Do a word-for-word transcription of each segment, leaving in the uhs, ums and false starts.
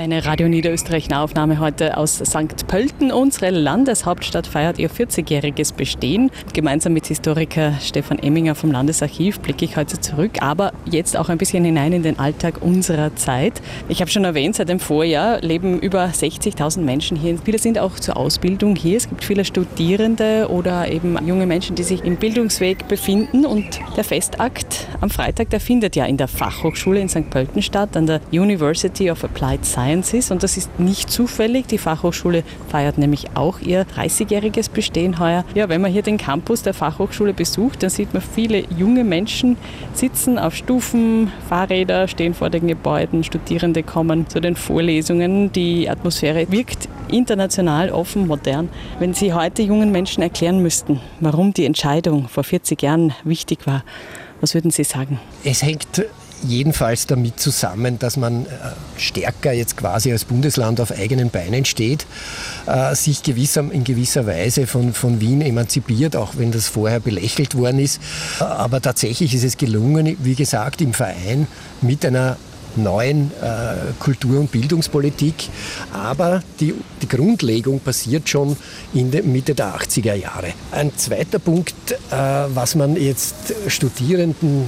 Eine Radio Niederösterreich-Nahaufnahme heute aus Sankt Pölten. Unsere Landeshauptstadt feiert ihr vierzigjähriges Bestehen. Gemeinsam mit Historiker Stefan Emminger vom Landesarchiv blicke ich heute zurück, aber jetzt auch ein bisschen hinein in den Alltag unserer Zeit. Ich habe schon erwähnt, seit dem Vorjahr leben über sechzigtausend Menschen hier. Viele sind auch zur Ausbildung hier. Es gibt viele Studierende oder eben junge Menschen, die sich im Bildungsweg befinden. Und der Festakt am Freitag, der findet ja in der Fachhochschule in Sankt Pölten statt, an der University of Applied Sciences. Und das ist nicht zufällig. Die Fachhochschule feiert nämlich auch ihr dreißigjähriges Bestehen heuer. Ja, wenn man hier den Campus der Fachhochschule besucht, dann sieht man viele junge Menschen sitzen auf Stufen, Fahrräder stehen vor den Gebäuden, Studierende kommen zu den Vorlesungen. Die Atmosphäre wirkt international, offen, modern. Wenn Sie heute jungen Menschen erklären müssten, warum die Entscheidung vor vierzig Jahren wichtig war, was würden Sie sagen? Es hängt jedenfalls damit zusammen, dass man stärker jetzt quasi als Bundesland auf eigenen Beinen steht, sich gewisser, in gewisser Weise von, von Wien emanzipiert, auch wenn das vorher belächelt worden ist. Aber tatsächlich ist es gelungen, wie gesagt, im Verein mit einer neuen äh, Kultur- und Bildungspolitik. Aber die, die Grundlegung passiert schon in der Mitte der achtziger Jahre. Ein zweiter Punkt, äh, was man jetzt Studierenden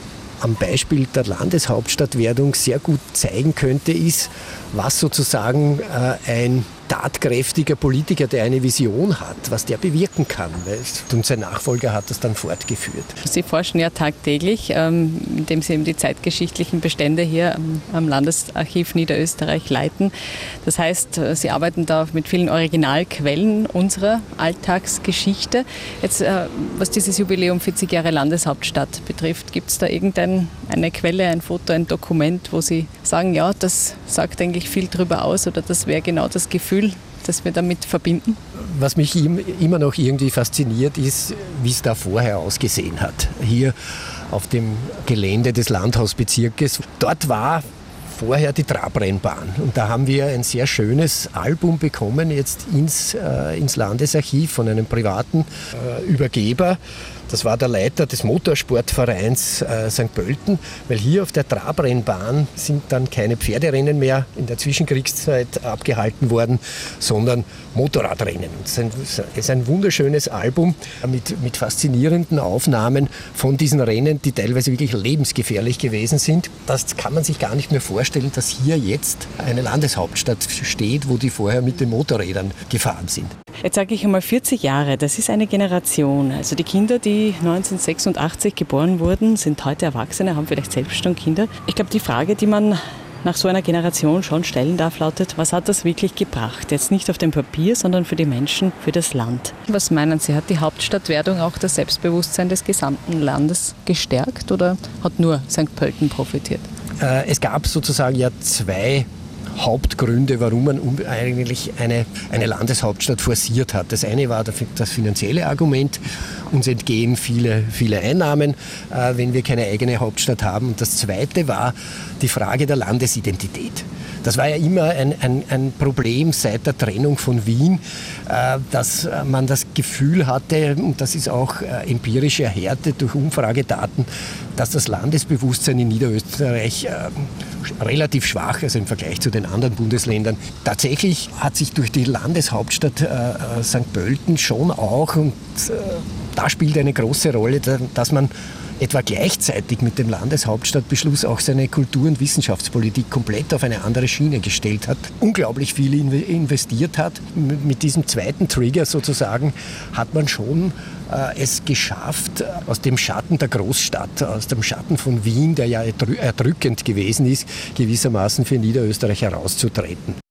am Beispiel der Landeshauptstadtwerdung sehr gut zeigen könnte, ist, was sozusagen äh, ein tatkräftiger Politiker, der eine Vision hat, was der bewirken kann. Und sein Nachfolger hat das dann fortgeführt. Sie forschen ja tagtäglich, ähm, indem Sie eben die zeitgeschichtlichen Bestände hier am, am Landesarchiv Niederösterreich leiten. Das heißt, Sie arbeiten da mit vielen Originalquellen unserer Alltagsgeschichte. Jetzt, äh, was dieses Jubiläum vierzig Jahre Landeshauptstadt betrifft, gibt es da irgendeine Quelle, ein Foto, ein Dokument, wo Sie sagen, ja, das sagt eigentlich viel drüber aus oder das wäre genau das Gefühl, das wir damit verbinden? Was mich immer noch irgendwie fasziniert, ist, wie es da vorher ausgesehen hat. Hier auf dem Gelände des Landhausbezirkes. Dort war vorher die Trabrennbahn. Und da haben wir ein sehr schönes Album bekommen, jetzt ins, äh, ins Landesarchiv von einem privaten äh, Übergeber. Das war der Leiter des Motorsportvereins äh, Sankt Pölten, weil hier auf der Trabrennbahn sind dann keine Pferderennen mehr in der Zwischenkriegszeit abgehalten worden, sondern Motorradrennen. Es ist ein wunderschönes Album mit, mit faszinierenden Aufnahmen von diesen Rennen, die teilweise wirklich lebensgefährlich gewesen sind. Das kann man sich gar nicht mehr vorstellen, dass hier jetzt eine Landeshauptstadt steht, wo die vorher mit den Motorrädern gefahren sind. Jetzt sage ich einmal vierzig Jahre, das ist eine Generation. Also die Kinder, die neunzehnhundertsechsundachtzig geboren wurden, sind heute Erwachsene, haben vielleicht selbst schon Kinder. Ich glaube, die Frage, die man nach so einer Generation schon stellen darf, lautet, was hat das wirklich gebracht? Jetzt nicht auf dem Papier, sondern für die Menschen, für das Land. Was meinen Sie, hat die Hauptstadtwerdung auch das Selbstbewusstsein des gesamten Landes gestärkt oder hat nur Sankt Pölten profitiert? Äh, es gab sozusagen ja zwei Hauptgründe, warum man eigentlich eine, eine Landeshauptstadt forciert hat. Das eine war das finanzielle Argument. Uns entgehen viele, viele Einnahmen, äh, wenn wir keine eigene Hauptstadt haben. Und das zweite war die Frage der Landesidentität. Das war ja immer ein, ein, ein Problem seit der Trennung von Wien, äh, dass man das Gefühl hatte, und das ist auch äh, empirisch erhärtet durch Umfragedaten, dass das Landesbewusstsein in Niederösterreich äh, relativ schwach ist im Vergleich zu den anderen Bundesländern. Tatsächlich hat sich durch die Landeshauptstadt äh, Sankt Pölten schon auch, und äh, da spielt eine große Rolle, dass man etwa gleichzeitig mit dem Landeshauptstadtbeschluss auch seine Kultur- und Wissenschaftspolitik komplett auf eine andere Schiene gestellt hat, unglaublich viel investiert hat. Mit diesem zweiten Trigger sozusagen hat man schon äh, es geschafft, aus dem Schatten der Großstadt, aus dem Schatten von Wien, der ja erdrückend gewesen ist, gewissermaßen für Niederösterreich herauszutreten.